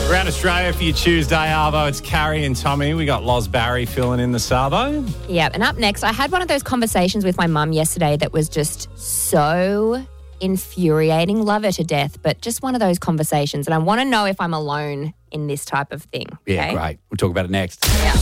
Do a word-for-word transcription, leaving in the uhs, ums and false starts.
Around Australia for your Tuesday, Arvo, it's Carrie and Tommy. We got Loz Barry filling in the Savo. Yeah, and up next, I had one of those conversations with my mum yesterday that was just so infuriating. Love her to death, but just one of those conversations. And I want to know if I'm alone in this type of thing. Yeah, okay? great. We'll talk about it next. Yeah.